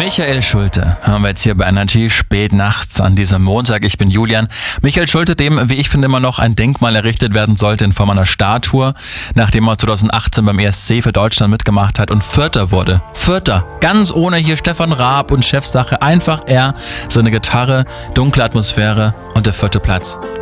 Michael Schulte haben wir jetzt hier bei Energy spät nachts an diesem Montag. Ich bin Julian. Michael Schulte, dem, wie ich finde, immer noch ein Denkmal errichtet werden sollte in Form einer Statue, nachdem er 2018 beim ESC für Deutschland mitgemacht hat und Vierter wurde. Vierter. Ganz ohne hier Stefan Raab und Chefsache. Einfach er, seine Gitarre, dunkle Atmosphäre und der 4. Platz.